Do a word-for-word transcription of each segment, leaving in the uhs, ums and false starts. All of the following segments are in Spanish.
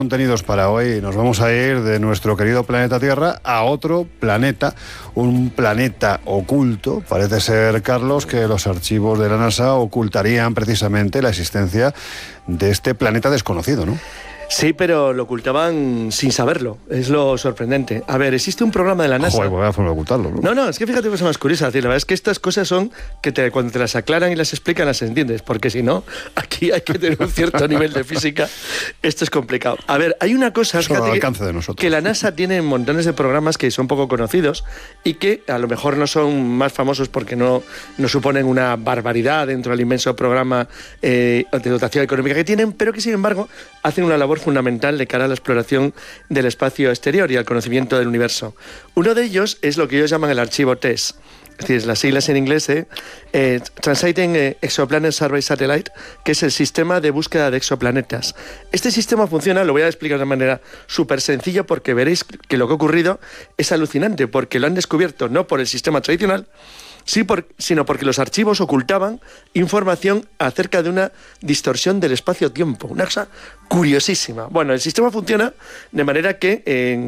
Contenidos para hoy. Nos vamos a ir de nuestro querido planeta Tierra a otro planeta, un planeta oculto. Parece ser, Carlos, que los archivos de la NASA ocultarían precisamente la existencia de este planeta desconocido, ¿no? Sí, pero lo ocultaban sin saberlo, es lo sorprendente. A ver, existe un programa de la NASA... Joder, voy a forma de ocultarlo, ¿no? No, no, es que fíjate cosa más curiosa. La verdad es que estas cosas son que te, cuando te las aclaran y las explican las entiendes, porque si no, aquí hay que tener un cierto nivel de física. Esto es complicado. A ver, hay una cosa Eso al que, alcance de nosotros. que la NASA tiene montones de programas que son poco conocidos y que a lo mejor no son más famosos porque no, no suponen una barbaridad dentro del inmenso programa eh, de dotación económica que tienen, pero que sin embargo hacen una labor fundamental de cara a la exploración del espacio exterior y al conocimiento del universo. Uno de ellos es lo que ellos llaman el archivo T E S, es decir, las siglas en inglés, eh, eh, Translating Exoplanet Survey Satellite, que es el sistema de búsqueda de exoplanetas. Este sistema funciona, lo voy a explicar de una manera súper sencilla porque veréis que lo que ha ocurrido es alucinante, porque lo han descubierto no por el sistema tradicional, Sí, por, sino porque los archivos ocultaban información acerca de una distorsión del espacio-tiempo. Una cosa curiosísima. Bueno, el sistema funciona de manera que,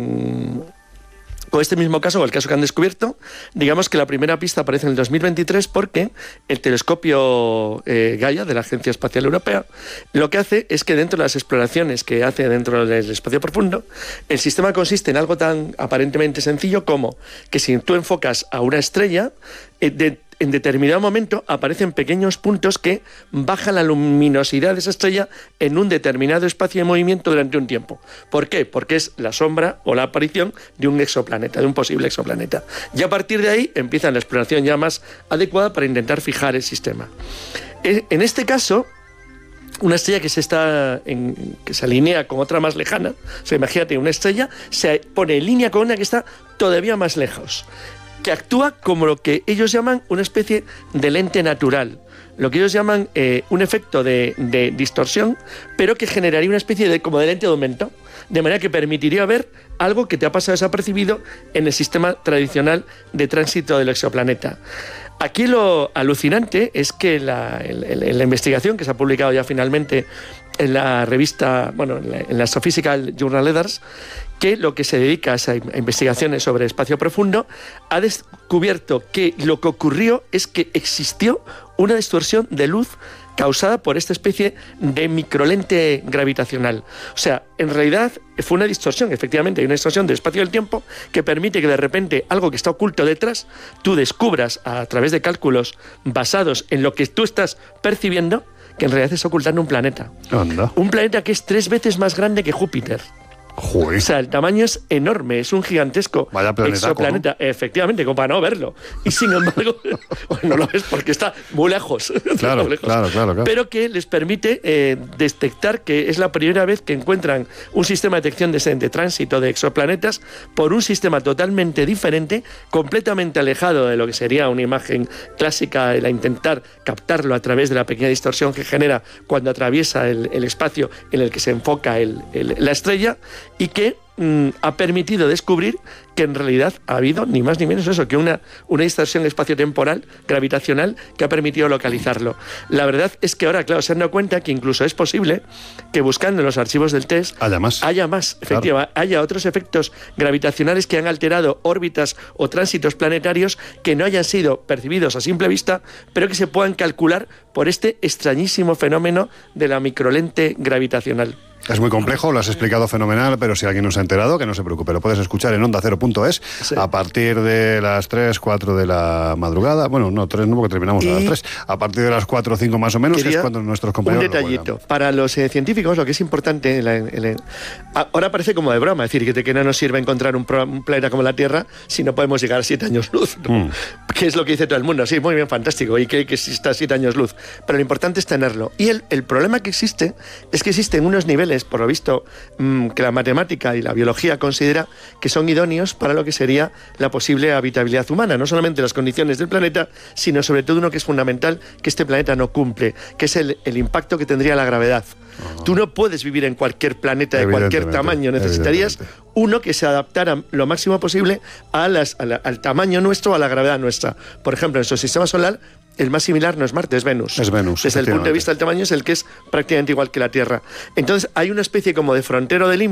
en, con este mismo caso, o el caso que han descubierto, digamos que la primera pista aparece en el dos mil veintitrés porque el telescopio eh, Gaia de la Agencia Espacial Europea lo que hace es que dentro de las exploraciones que hace dentro del espacio profundo, el sistema consiste en algo tan aparentemente sencillo como que si tú enfocas a una estrella, eh, de, en determinado momento aparecen pequeños puntos que bajan la luminosidad de esa estrella en un determinado espacio de movimiento durante un tiempo. ¿Por qué? Porque es la sombra o la aparición de un exoplaneta, de un posible exoplaneta. Y a partir de ahí empieza la exploración ya más adecuada para intentar fijar el sistema. En este caso, una estrella que se está en, que se alinea con otra más lejana, o sea, imagínate, una estrella se pone en línea con una que está todavía más lejos, que actúa como lo que ellos llaman una especie de lente natural, lo que ellos llaman eh, un efecto de, de distorsión, pero que generaría una especie de, como de lente de aumento, de manera que permitiría ver algo que te ha pasado desapercibido en el sistema tradicional de tránsito del exoplaneta. Aquí lo alucinante es que la, el, el, la investigación que se ha publicado ya finalmente en la revista, bueno, en la, en la Astrophysical Journal Letters, que lo que se dedica a, esa, a investigaciones sobre espacio profundo, ha descubierto que lo que ocurrió es que existió una distorsión de luz causada por esta especie de microlente gravitacional. O sea, en realidad fue una distorsión, efectivamente, hay una distorsión del espacio y del tiempo que permite que de repente algo que está oculto detrás, tú descubras a través de cálculos basados en lo que tú estás percibiendo, que en realidad es ocultando un planeta. Anda. Un planeta que es tres veces más grande que Júpiter. Joder. O sea, el tamaño es enorme, es un gigantesco exoplaneta, ¿no? Efectivamente, como para no verlo. Y sin embargo, bueno, no lo ves porque está muy lejos. Claro, muy lejos. claro, claro, claro. Pero que les permite eh, detectar que es la primera vez que encuentran un sistema de detección de, de tránsito de exoplanetas por un sistema totalmente diferente, completamente alejado de lo que sería una imagen clásica, el intentar captarlo a través de la pequeña distorsión que genera cuando atraviesa el, el espacio en el que se enfoca el, el, la estrella, y que mm, ha permitido descubrir que en realidad ha habido ni más ni menos eso, que una, una distorsión espaciotemporal gravitacional que ha permitido localizarlo. La verdad es que ahora, claro, se han dado cuenta que incluso es posible que buscando en los archivos del T E S haya más, haya, más, efectivamente, claro. haya otros efectos gravitacionales que han alterado órbitas o tránsitos planetarios que no hayan sido percibidos a simple vista, pero que se puedan calcular por este extrañísimo fenómeno de la microlente gravitacional. Es muy complejo, lo has explicado fenomenal, pero si alguien no se ha enterado, que no se preocupe, lo puedes escuchar en onda cero punto es sí. a partir de las tres, cuatro de la madrugada. Bueno, no, tres no, porque terminamos y a las tres. A partir de las cuatro o cinco más o menos, que es cuando nuestros compañeros. Un detallito. Para los eh, científicos, lo que es importante, en la, en la, ahora parece como de broma, es decir, que, que no nos sirve encontrar un, pro, un planeta como la Tierra si no podemos llegar a siete años luz. ¿No? Mm. Que es lo que dice todo el mundo. Sí, muy bien, fantástico, y que, que exista a siete años luz. Pero lo importante es tenerlo. Y el, el problema que existe es que existen unos niveles, por lo visto, que la matemática y la biología considera que son idóneos para lo que sería la posible habitabilidad humana, no solamente las condiciones del planeta, sino sobre todo uno que es fundamental que este planeta no cumple, que es el, el impacto que tendría la gravedad. Uh-huh. Tú no puedes vivir en cualquier planeta de cualquier tamaño. Necesitarías uno que se adaptara lo máximo posible a las, a la, al tamaño nuestro, a la gravedad nuestra. Por ejemplo, en nuestro sistema solar, el más similar no es Marte, es Venus. Es Venus. Desde el punto de vista del tamaño es el que es prácticamente igual que la Tierra. Entonces hay una especie como de frontero de límite